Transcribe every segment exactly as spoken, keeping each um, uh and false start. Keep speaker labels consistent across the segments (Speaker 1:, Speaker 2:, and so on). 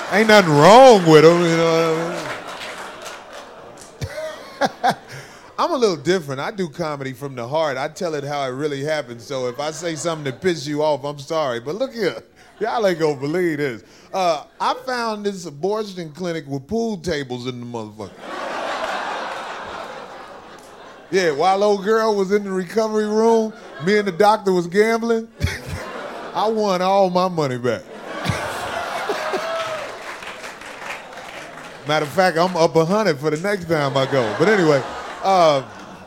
Speaker 1: Ain't nothing wrong with them, you know what I mean? I'm a little different. I do comedy from the heart. I tell it how it really happened. So if I say something that pisses you off, I'm sorry. But look here. Y'all ain't gonna believe this. Uh, I found this abortion clinic with pool tables in the motherfucker. Yeah, while old girl was in the recovery room, me and the doctor was gambling. I won all my money back. Matter of fact, I'm up a hundred for the next time I go. But anyway, uh,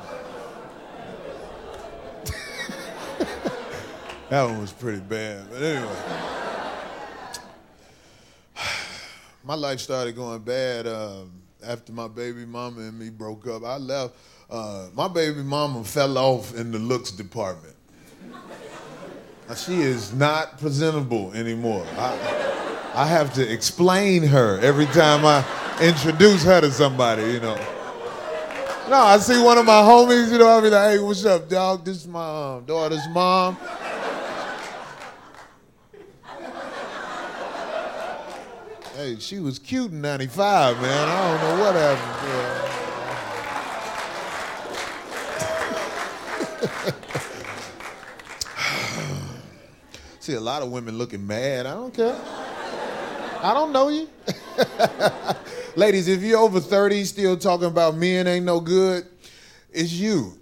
Speaker 1: that one was pretty bad. But anyway, my life started going bad uh, after my baby mama and me broke up. I left. Uh, my baby mama fell off in the looks department. Now, she is not presentable anymore. I, I have to explain her every time I introduce her to somebody, you know. No, I see one of my homies, you know, I'll be like, hey, what's up, dog? This is my um, daughter's mom. Hey, she was cute in ninety-five, man. I don't know what happened to her. See a lot of women looking mad. I don't care. I don't know you. Ladies, if you're over thirty still talking about men ain't no good, it's you.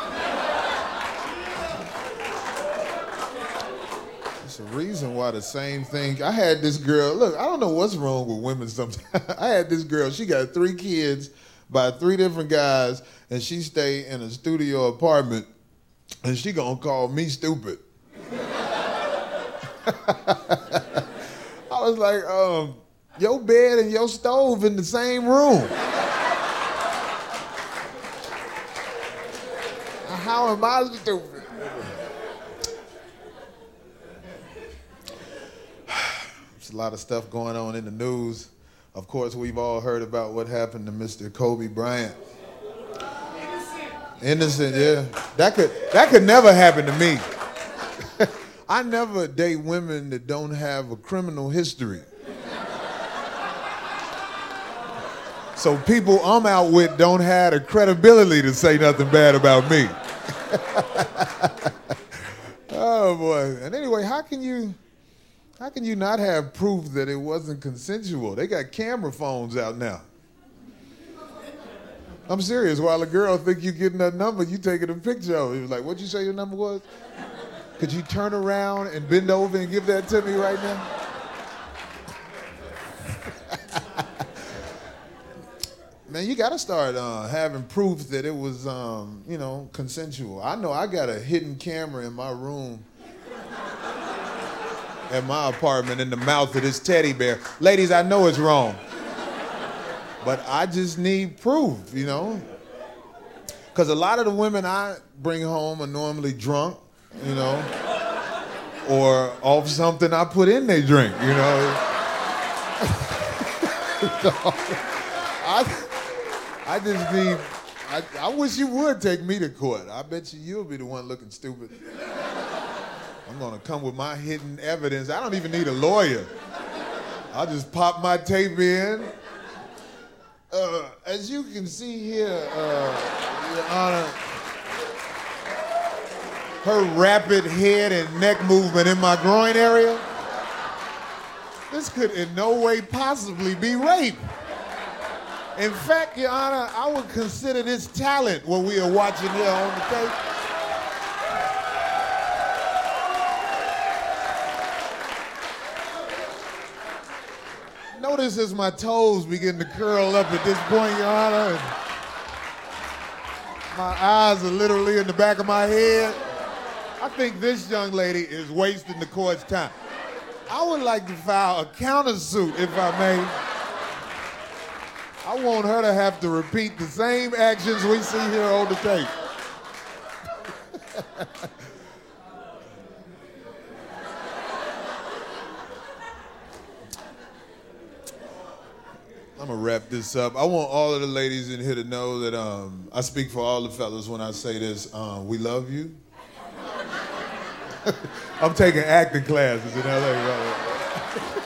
Speaker 1: It's a reason why the same thing. I had this girl, look, I don't know what's wrong with women sometimes. I had this girl, she got three kids by three different guys, and she stayed in a studio apartment, and she gonna call me stupid. I was like, um, your bed and your stove in the same room. How am I stupid? There's a lot of stuff going on in the news. Of course, we've all heard about what happened to Mister Kobe Bryant. Innocent. Innocent, yeah. That could, that could never happen to me. I never date women that don't have a criminal history. So people I'm out with don't have the credibility to say nothing bad about me. Oh boy. And anyway, how can you how can you not have proof that it wasn't consensual? They got camera phones out now. I'm serious. While a girl think you getting that number, you taking a picture of it. He was like, what'd you say your number was? Could you turn around and bend over and give that to me right now? Man, you gotta start uh, having proof that it was, um, you know, consensual. I know I got a hidden camera in my room at my apartment in the mouth of this teddy bear. Ladies, I know it's wrong, but I just need proof, you know? Because a lot of the women I bring home are normally drunk, you know, or off something I put in their drink, you know. So, I, I just need, I, I wish you would take me to court. I bet you you'll be the one looking stupid. I'm gonna come with my hidden evidence. I don't even need a lawyer. I'll just pop my tape in. Uh, as you can see here, uh, Your Honor, her rapid head and neck movement in my groin area, this could in no way possibly be rape. In fact, Your Honor, I would consider this talent what we are watching here on the tape. Notice as my toes begin to curl up at this point, Your Honor, and my eyes are literally in the back of my head. I think this young lady is wasting the court's time. I would like to file a countersuit, if I may. I want her to have to repeat the same actions we see here on the tape. I'm gonna wrap this up. I want all of the ladies in here to know that um, I speak for all the fellas when I say this. Um, we love you. I'm taking acting classes in L A right now.